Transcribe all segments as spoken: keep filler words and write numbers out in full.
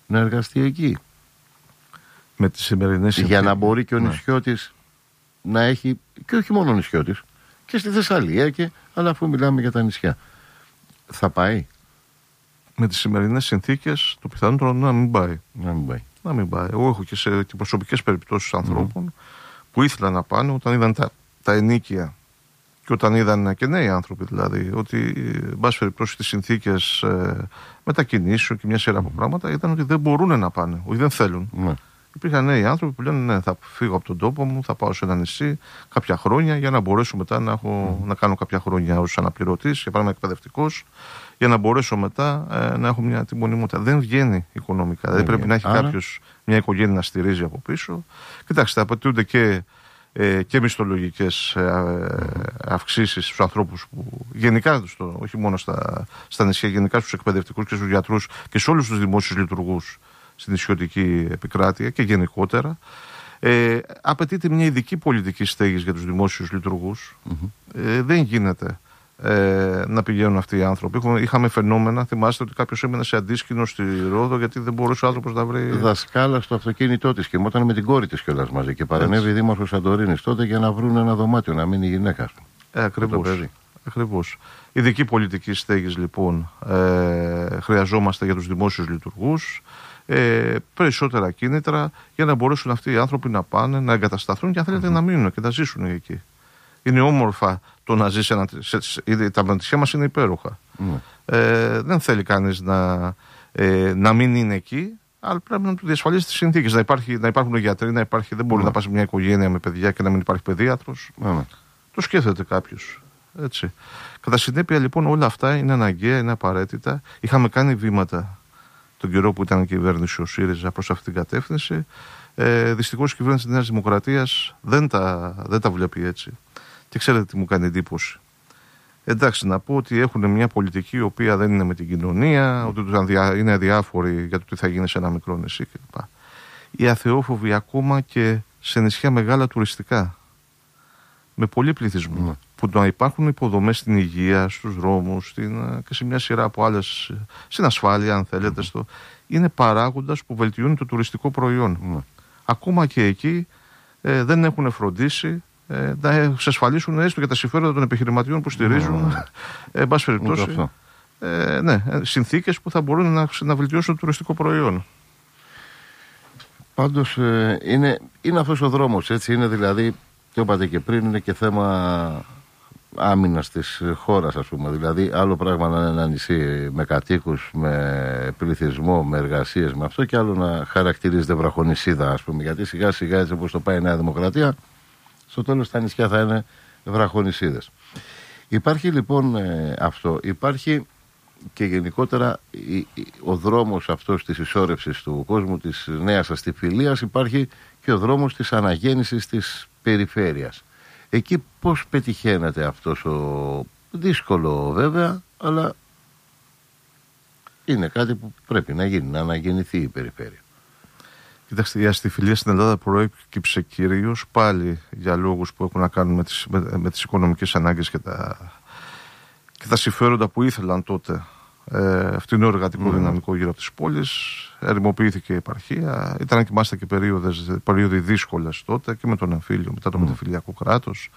να εργαστεί εκεί. Με τις σημερινές συνθήκες. Για να μπορεί και ο ναι. νησιώτης να έχει, και όχι μόνο ο νησιώτης, και στη Θεσσαλία, και, αλλά αφού μιλάμε για τα νησιά. Θα πάει. Με τις σημερινές συνθήκες το πιθανότερο να μην πάει. Να μην πάει. Να μην πάει. Εγώ έχω και σε και προσωπικές περιπτώσεις ανθρώπων mm. που ήθελαν να πάνε όταν είδαν τα, τα ενίκια και όταν είδαν και νέοι άνθρωποι δηλαδή, ότι εν πάση περιπτώσει τις συνθήκες ε, μετακινήσεων και μια σειρά από πράγματα, είδαν ότι δεν μπορούν να πάνε, ότι δεν θέλουν. Mm. Υπήρχαν νέοι άνθρωποι που λένε ναι, θα φύγω από τον τόπο μου, θα πάω σε ένα νησί κάποια χρόνια για να μπορέσω μετά να, έχω, mm. να κάνω κάποια χρόνια ως αναπληρωτής, για παράδειγμα εκπαιδευτικός, για να μπορέσω μετά ε, να έχω μια τη μονιμότητα. Δεν βγαίνει οικονομικά. Δηλαδή πρέπει να έχει Άρα... κάποιος μια οικογένεια να στηρίζει από πίσω. Κοιτάξτε, απαιτούνται και, ε, και μισθολογικές ε, αυξήσεις στους ανθρώπους που γενικά, στο, όχι μόνο στα, στα νησιά, γενικά στους εκπαιδευτικούς και στους γιατρούς και σε όλους τους δημόσιους λειτουργούς στην νησιωτική επικράτεια και γενικότερα. Ε, απαιτείται μια ειδική πολιτική στέγης για τους δημόσιους λειτουργούς. Mm-hmm. Ε, δεν γίνεται ε, να πηγαίνουν αυτοί οι άνθρωποι. Είχαμε, είχαμε φαινόμενα, θυμάστε ότι κάποιος έμενε σε αντίσκηνο στη Ρόδο γιατί δεν μπορούσε ο άνθρωπος να βρει. Δασκάλα στο αυτοκίνητό της και όταν με την κόρη της κιόλας μαζί και παρενέβη η Δήμαρχος Σαντορίνης τότε για να βρουν ένα δωμάτιο, να μείνει η γυναίκα. Ε, ακριβώς. Ακριβώς. Ειδική πολιτική στέγης λοιπόν ε, χρειαζόμαστε για τους δημόσιους λειτουργούς. Ε, περισσότερα κίνητρα για να μπορέσουν αυτοί οι άνθρωποι να πάνε, να εγκατασταθούν και αν θέλετε mm-hmm. να μείνουν και να ζήσουν εκεί. Είναι όμορφα το να ζήσει ένα. Σε, σε, σε, τα νησιά μας είναι υπέροχα. Mm. Ε, δεν θέλει κανείς να, ε, να μην είναι εκεί, αλλά πρέπει να του διασφαλίσει τις συνθήκες. Να, υπάρχει, να υπάρχουν γιατροί, να υπάρχει. Δεν μπορεί mm. να πας σε μια οικογένεια με παιδιά και να μην υπάρχει παιδίατρος. Mm. Το σκέφτεται κάποιος. Έτσι. Κατά συνέπεια λοιπόν όλα αυτά είναι αναγκαία, είναι απαραίτητα. Είχαμε κάνει βήματα τον καιρό που ήταν η κυβέρνηση ο ΣΥΡΙΖΑ προς αυτή την κατεύθυνση. Ε, δυστυχώς η κυβέρνηση της Νέας Δημοκρατίας δεν τα, δεν τα βλέπει έτσι. Και ξέρετε τι μου κάνει εντύπωση. Εντάξει, να πω ότι έχουν μια πολιτική η οποία δεν είναι με την κοινωνία, mm. ότι είναι αδιάφοροι για το τι θα γίνει σε ένα μικρό νησί κλπ. Οι αθεόφοβοι ακόμα και σε νησιά μεγάλα τουριστικά, με πολύ πληθυσμό, mm. που να υπάρχουν υποδομές στην υγεία, στους δρόμους στην, και σε μια σειρά από άλλες, στην ασφάλεια αν θέλετε, mm. στο, είναι παράγοντας που βελτιώνει το τουριστικό προϊόν. Mm. Ακόμα και εκεί ε, δεν έχουν φροντίσει ε, να εξασφαλίσουν έστω και τα συμφέροντα των επιχειρηματιών που στηρίζουν, mm. ε, εν πάση περιπτώσει, ε, ναι, συνθήκες που θα μπορούν να, να βελτιώσουν το τουριστικό προϊόν. Πάντως ε, είναι, είναι αυτός ο δρόμος, έτσι, είναι δηλαδή, το είπατε και πριν, είναι και θέμα άμυνας της χώρας, ας πούμε. Δηλαδή, άλλο πράγμα να είναι ένα νησί με κατοίκους, με πληθυσμό, με εργασίες, με αυτό, και άλλο να χαρακτηρίζεται βραχονησίδα, ας πούμε. Γιατί σιγά σιγά, έτσι όπως το πάει η Νέα Δημοκρατία, στο τέλος τα νησιά θα είναι βραχονησίδες. Υπάρχει λοιπόν ε, αυτό. Υπάρχει και γενικότερα η, η, ο δρόμος αυτός της ισόρευσης του κόσμου, της νέας αστιφιλίας, υπάρχει και ο δρόμος της αναγέννησης της περιφέρειας. Εκεί πώς πετυχαίνεται αυτός ο δύσκολο βέβαια, αλλά είναι κάτι που πρέπει να γίνει, να αναγεννηθεί η περιφέρεια. Κοιτάξτε, η αστιφιλία στην Ελλάδα προέκυψε κυρίως πάλι για λόγους που έχουν να κάνουν με τις, με, με τις οικονομικές ανάγκες και τα, και τα συμφέροντα που ήθελαν τότε ε, φτηνό εργατικό mm. δυναμικό γύρω από τις πόλεις. Ερημοποιήθηκε η επαρχία. Ήταν και μάλιστα και περίοδοι δύσκολες τότε και με τον εμφύλιο, μετά το mm. μετεμφυλιακό κράτος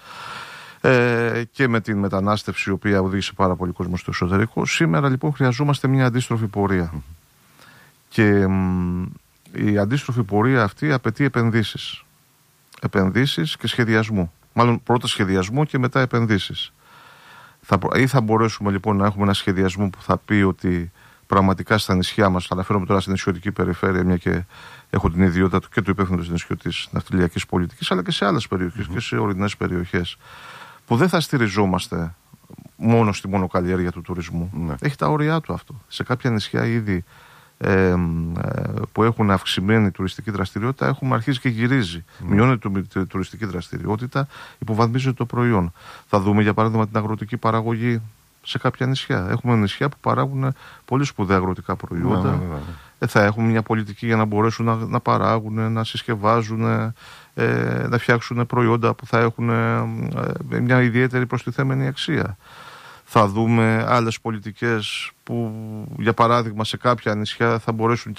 ε, και με την μετανάστευση η οποία οδήγησε πάρα πολύ κόσμο στο εσωτερικό. Σήμερα λοιπόν χρειαζόμαστε μια αντίστροφη πορεία. Mm. Και μ, η αντίστροφη πορεία αυτή απαιτεί επενδύσεις. Επενδύσεις και σχεδιασμό. Μάλλον πρώτα σχεδιασμό και μετά επενδύσεις. Θα, ή θα μπορέσουμε λοιπόν να έχουμε ένα σχεδιασμό που θα πει ότι πραγματικά στα νησιά μας, θα αναφέρομαι τώρα στην νησιωτική περιφέρεια, μια και έχω την ιδιότητα και του υπεύθυνου της νησιωτικής ναυτιλιακής πολιτικής, αλλά και σε άλλες περιοχές mm-hmm. και σε ορεινές περιοχές, που δεν θα στηριζόμαστε μόνο στη μονοκαλλιέργεια του τουρισμού. Mm-hmm. Έχει τα όρια του αυτό. Σε κάποια νησιά ήδη ε, ε, που έχουν αυξημένη τουριστική δραστηριότητα, έχουμε αρχίσει και γυρίζει. Mm. Μειώνεται η τουριστική δραστηριότητα, υποβαθμίζεται το προϊόν. Θα δούμε για παράδειγμα την αγροτική παραγωγή σε κάποια νησιά. Έχουμε νησιά που παράγουν πολύ σπουδαία αγροτικά προϊόντα. Mm. Ε, θα έχουμε μια πολιτική για να μπορέσουν να, να παράγουν, να συσκευάζουν, ε, να φτιάξουν προϊόντα που θα έχουν ε, μια ιδιαίτερη προστιθέμενη αξία. Θα δούμε άλλες πολιτικές που, για παράδειγμα, σε κάποια νησιά θα μπορέσουν